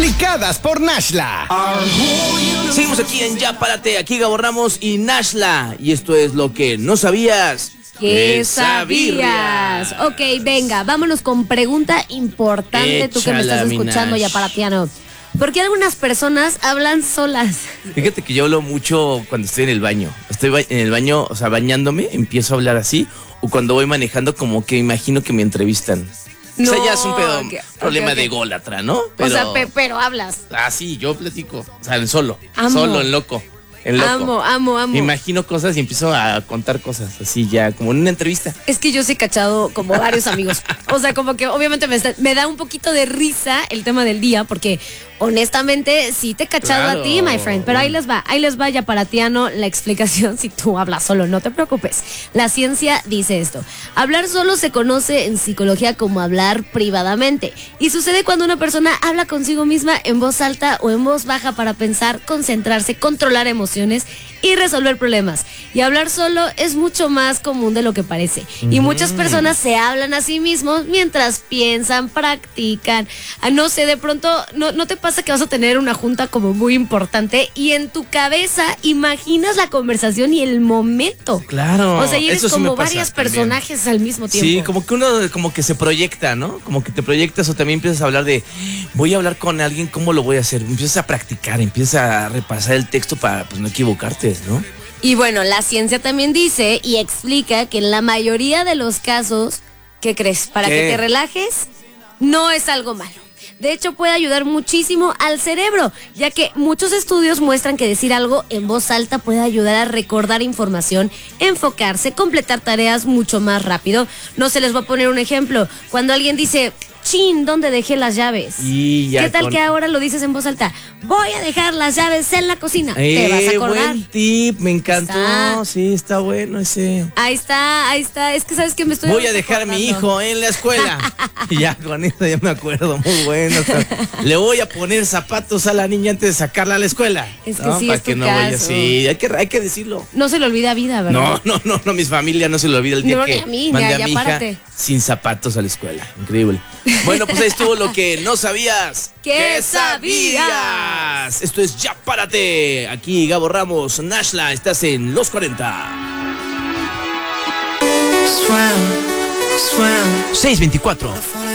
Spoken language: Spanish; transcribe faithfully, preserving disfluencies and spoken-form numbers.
explicadas por Nashla. Seguimos aquí en Ya Párate, aquí Gabo Ramos y Nashla. Y esto es lo que no sabías. ¿Qué sabías? Ok, venga, vámonos con pregunta importante. Tú que me Échala, estás mi escuchando, Nash. Ya Paratiano. ¿Por qué algunas personas hablan solas? Fíjate que yo hablo mucho cuando estoy en el baño. Estoy ba- en el baño, o sea, bañándome, empiezo a hablar así. O cuando voy manejando, como que imagino que me entrevistan. O sea, ya es un pedo, ok, problema ok, ok. de ególatra, ¿no? Pero, O sea, pe- pero hablas. Ah, sí, yo platico. O sea, en solo. Amo. Solo, en loco. En loco. Amo, amo, amo. Me imagino cosas y empiezo a contar cosas así ya, como en una entrevista. Es que yo sí he cachado como varios amigos. O sea, como que obviamente me, está- me da un poquito de risa el tema del día, porque honestamente sí te he cachado Claro. a ti, my friend. Pero ahí les va, ahí les va Ya Paratiano la explicación si tú hablas solo, no te preocupes. La ciencia dice esto. Hablar solo se conoce en psicología como hablar privadamente. Y sucede cuando una persona habla consigo misma en voz alta o en voz baja para pensar, concentrarse, controlar emociones y resolver problemas. Y hablar solo es mucho más común de lo que parece. Y muchas personas se hablan a sí mismos mientras piensan, practican. Ah, no sé, de pronto, no, ¿no te pasa que vas a tener una junta como muy importante y en tu cabeza imaginas la conversación y el momento? Claro. O sea, y eres eso sí me como pasa varios también. personajes al mismo tiempo. Sí, como que uno como que se proyecta, ¿no? Como que te proyectas o también empiezas a hablar de, voy a hablar con alguien, ¿cómo lo voy a hacer? Empiezas a practicar, empiezas a repasar el texto para pues no equivocarte, ¿no? Y bueno, la ciencia también dice y explica que en la mayoría de los casos, ¿qué crees? Para ¿Qué? que te relajes, no es algo malo. De hecho, puede ayudar muchísimo al cerebro, ya que muchos estudios muestran que decir algo en voz alta puede ayudar a recordar información, enfocarse, completar tareas mucho más rápido. No se les voy a poner un ejemplo. Cuando alguien dice, chin, ¿dónde dejé las llaves? Y ya ¿Qué tal con- que ahora lo dices en voz alta? Voy a dejar las llaves en la cocina. Te vas a Eh, acordar. buen tip, me encantó. Está. Sí, está bueno ese. Ahí está, ahí está. Es que sabes que me estoy. Voy a dejar a mi acordando. hijo en la escuela. Y ya con eso ya me acuerdo, muy bueno. Está- Le voy a poner zapatos a la niña antes de sacarla a la escuela. Es que ¿no? sí, Para es que tu no vaya caso. así. Hay que, hay que decirlo. No se le olvida vida, ¿verdad? No, no, no, no, mis familia no se lo olvida el día No, que ni a mí, ni mandé a- a ya mi hija párate. sin zapatos a la escuela. Increíble. Bueno, pues ahí estuvo lo que no sabías. ¿Qué sabías? Esto es Ya Párate. Aquí Gabo Ramos, Nashla, estás en Los cuarenta. Swim, swim. seis veinticuatro.